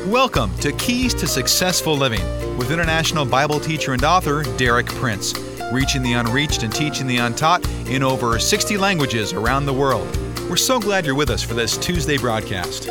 Welcome to Keys to Successful Living with international Bible teacher and author Derek Prince, reaching the unreached and teaching the untaught in over 60 languages around the world. We're so glad you're with us for this Tuesday broadcast.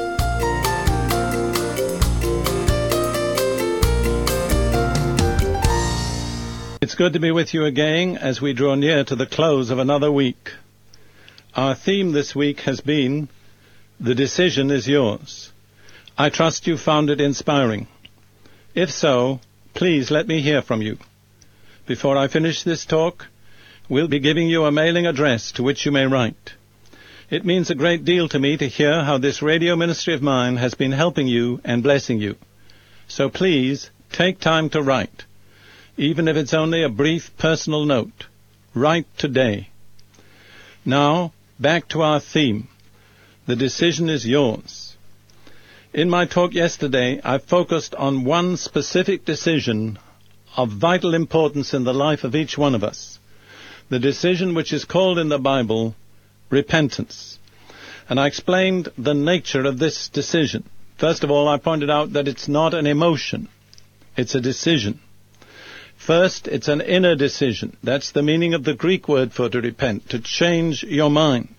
It's good to be with you again as we draw near to the close of another week. Our theme this week has been, "The decision is yours." I trust you found it inspiring. If so, please let me hear from you. Before I finish this talk, we'll be giving you a mailing address to which you may write. It means a great deal to me to hear how this radio ministry of mine has been helping you and blessing you. So please, take time to write. Even if it's only a brief personal note, write today. Now, back to our theme. The decision is yours. In my talk yesterday, I focused on one specific decision of vital importance in the life of each one of us. The decision which is called in the Bible repentance. And I explained the nature of this decision. First of all, I pointed out that it's not an emotion. It's a decision. First, it's an inner decision. That's the meaning of the Greek word for to repent, to change your mind.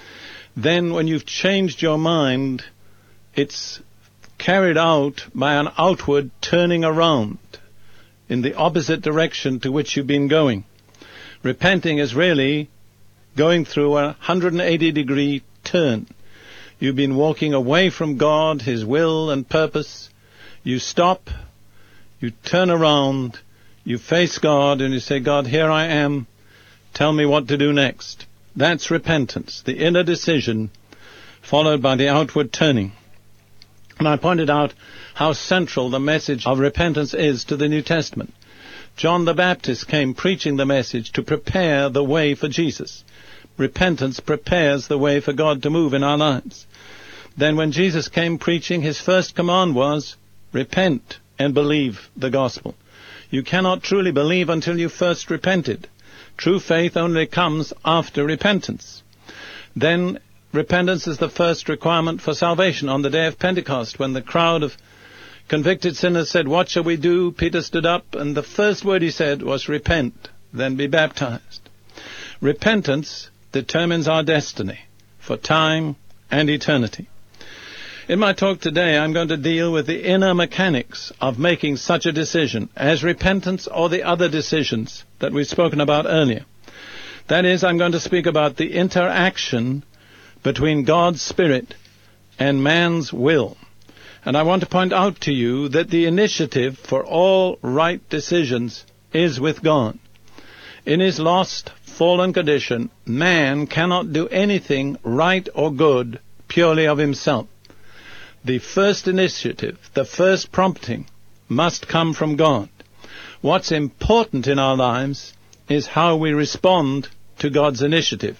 Then, when you've changed your mind, it's carried out by an outward turning around in the opposite direction to which you've been going. Repenting is really going through a 180-degree turn. You've been walking away from God, His will and purpose. You stop, you turn around, you face God, and you say, "God, here I am. Tell me what to do next." That's repentance, the inner decision, followed by the outward turning. And I pointed out how central the message of repentance is to the New Testament. John the Baptist came preaching the message to prepare the way for Jesus. Repentance prepares the way for God to move in our lives. Then when Jesus came preaching, his first command was, repent and believe the gospel. You cannot truly believe until you first repented. True faith only comes after repentance. Then repentance is the first requirement for salvation. On the day of Pentecost, when the crowd of convicted sinners said, "What shall we do?" Peter stood up, and the first word he said was, "Repent, then be baptized." Repentance determines our destiny for time and eternity. In my talk today, I'm going to deal with the inner mechanics of making such a decision, as repentance or the other decisions that we've spoken about earlier. That is, I'm going to speak about the interaction between God's Spirit and man's will. And I want to point out to you that the initiative for all right decisions is with God. In his lost, fallen condition, man cannot do anything right or good purely of himself. The first initiative, the first prompting, must come from God. What's important in our lives is how we respond to God's initiative.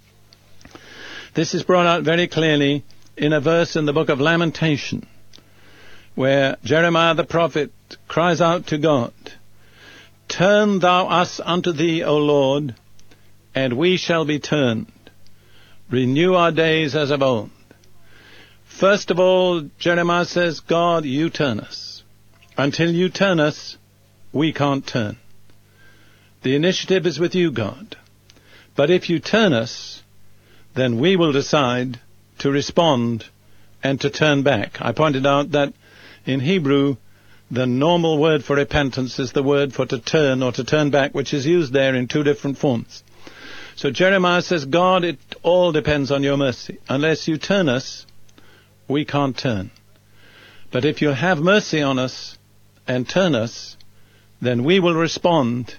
This is brought out very clearly in a verse in the book of Lamentation, where Jeremiah the prophet cries out to God, "Turn thou us unto thee, O Lord, and we shall be turned. Renew our days as of old." First of all, Jeremiah says, "God, you turn us. Until you turn us, we can't turn. The initiative is with you, God. But if you turn us, then we will decide to respond and to turn back." I pointed out that in Hebrew, the normal word for repentance is the word for to turn or to turn back, which is used there in two different forms. So Jeremiah says, "God, it all depends on your mercy. Unless you turn us, we can't turn. But if you have mercy on us and turn us, then we will respond